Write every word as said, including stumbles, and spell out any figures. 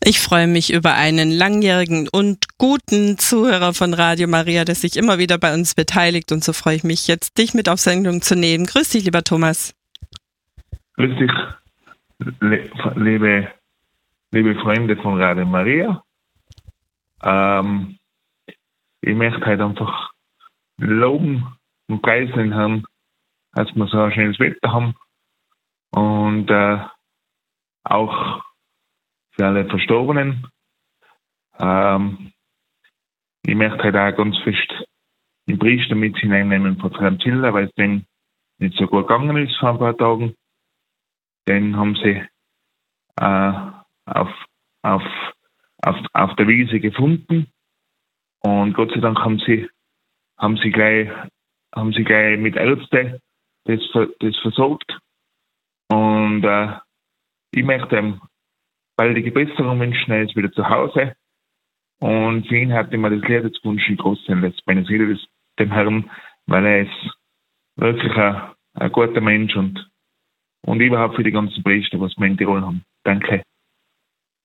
Ich freue mich über einen langjährigen und guten Zuhörer von Radio Maria, der sich immer wieder bei uns beteiligt, und so freue ich mich jetzt, dich mit auf Sendung zu nehmen. Grüß dich, lieber Thomas. Grüß dich, liebe, liebe Freunde von Radio Maria. Ähm, ich möchte heute einfach loben und preisen den Herrn, dass wir so ein schönes Wetter haben und äh, auch für alle Verstorbenen. Ähm, ich möchte heute auch ganz fest den Priester mit hineinnehmen von Franzilla, weil es dem nicht so gut gegangen ist vor ein paar Tagen. Den haben sie äh, auf, auf, auf, auf der Wiese gefunden und Gott sei Dank haben sie, haben sie, gleich, haben sie gleich mit Ärzten das, das versorgt. Und äh, ich möchte ihm baldige Besserung wünschen, er ist wieder zu Hause. Und für ihn hat immer das Lied jetzt gewünscht, groß sein lässt. Meine Seele ist dem Herrn, weil er ist wirklich ein, ein guter Mensch und, und überhaupt für die ganzen Priester, was wir in Tirol haben. Danke.